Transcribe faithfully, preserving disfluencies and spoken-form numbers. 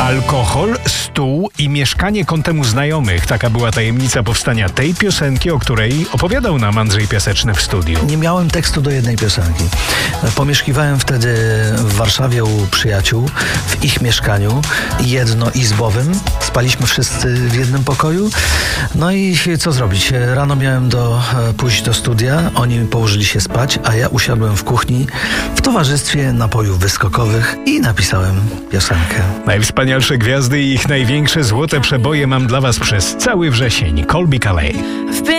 Alkohol, stół i mieszkanie kątem u znajomych. Taka była tajemnica powstania tej piosenki, o której opowiadał nam Andrzej Piaseczny w studiu. Nie miałem tekstu do jednej piosenki. Pomieszkiwałem wtedy w Warszawie u przyjaciół, w ich mieszkaniu jednoizbowym. Spaliśmy wszyscy w jednym pokoju. No i co zrobić? Rano miałem do, pójść do studia, oni położyli się spać, a ja usiadłem w kuchni w towarzystwie napojów wyskokowych i napisałem piosenkę. Najwspanialsze gwiazdy i ich największe złote przeboje mam dla was przez cały wrzesień. Colbie Caillat.